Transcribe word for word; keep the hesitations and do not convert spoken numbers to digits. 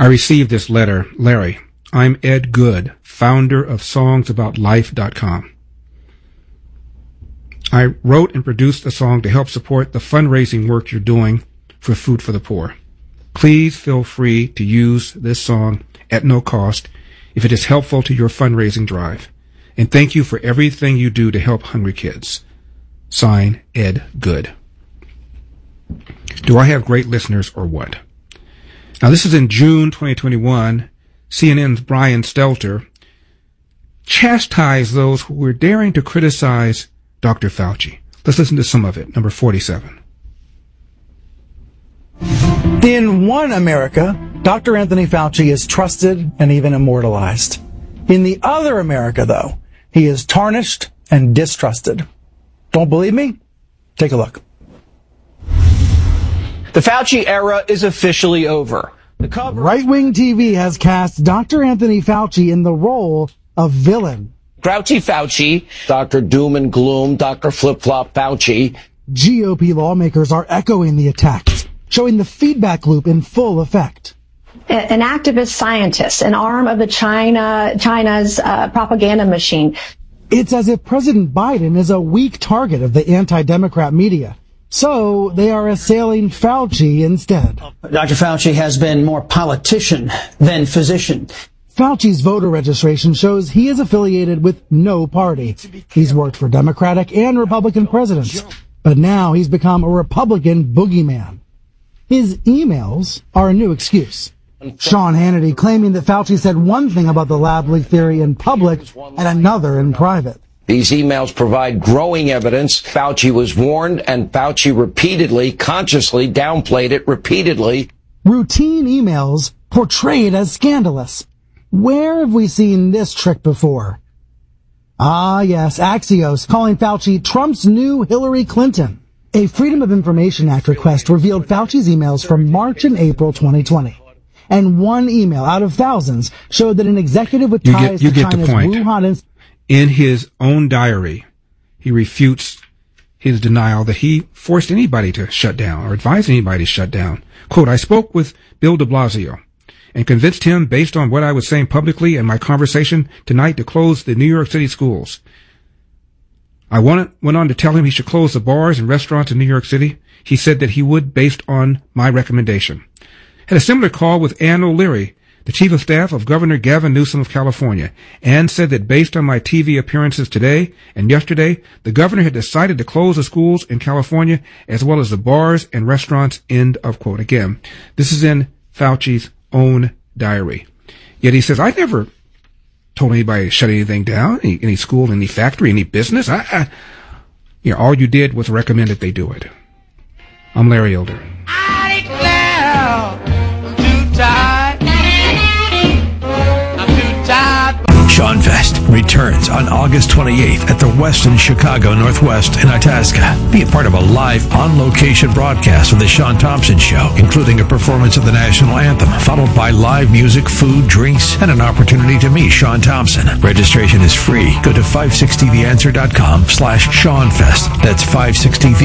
I received this letter. Larry, I'm Ed Good, founder of songs about life dot com. I wrote and produced a song to help support the fundraising work you're doing for Food for the Poor. Please feel free to use this song at no cost if it is helpful to your fundraising drive. And thank you for everything you do to help hungry kids. Sign, Ed Good. Do I have great listeners or what? Now, this is in June twenty twenty-one. C N N's Brian Stelter chastised those who were daring to criticize Doctor Fauci. Let's listen to some of it. Number forty-seven. In one America, Doctor Anthony Fauci is trusted and even immortalized. In the other America, though, he is tarnished and distrusted. Don't believe me? Take a look. The Fauci era is officially over. The cover- Right-wing T V has cast Doctor Anthony Fauci in the role of villain. Grouchy Fauci, Doctor Doom and Gloom, Doctor Flip-Flop Fauci. G O P lawmakers are echoing the attacks, showing the feedback loop in full effect. An activist scientist, an arm of the China China's uh, propaganda machine. It's as if President Biden is a weak target of the anti-Democrat media. So they are assailing Fauci instead. Doctor Fauci has been more politician than physician. Fauci's voter registration shows he is affiliated with no party. He's worked for Democratic and Republican presidents, but now he's become a Republican boogeyman. His emails are a new excuse. Sean Hannity claiming that Fauci said one thing about the lab leak theory in public and another in private. These emails provide growing evidence. Fauci was warned, and Fauci repeatedly, consciously downplayed it repeatedly. Routine emails portrayed as scandalous. Where have we seen this trick before? Ah, yes, Axios calling Fauci Trump's new Hillary Clinton. A Freedom of Information Act request revealed Fauci's emails from March and April twenty twenty. And one email out of thousands showed that an executive with ties you get, you to get China's Wuhan... Inst- In his own diary, he refutes his denial that he forced anybody to shut down or advised anybody to shut down. Quote, I spoke with Bill de Blasio and convinced him, based on what I was saying publicly and my conversation tonight, to close the New York City schools. I went on to tell him he should close the bars and restaurants in New York City. He said that he would, based on my recommendation. Had a similar call with Ann O'Leary, the chief of staff of Governor Gavin Newsom of California, and said that based on my T V appearances today and yesterday, the governor had decided to close the schools in California as well as the bars and restaurants, end of quote. Again, this is in Fauci's own diary. Yet he says, I never told anybody to shut anything down, any, any school, any factory, any business. I, I, you know, all you did was recommend that they do it. I'm Larry Elder. I declare I'm too tired. Sean Fest returns on August twenty-eighth at the Westin Chicago Northwest in Itasca. Be a part of a live, on-location broadcast of The Sean Thompson Show, including a performance of the national anthem, followed by live music, food, drinks, and an opportunity to meet Sean Thompson. Registration is free. Go to five sixty the answer dot com slash Sean Fest. That's five sixty the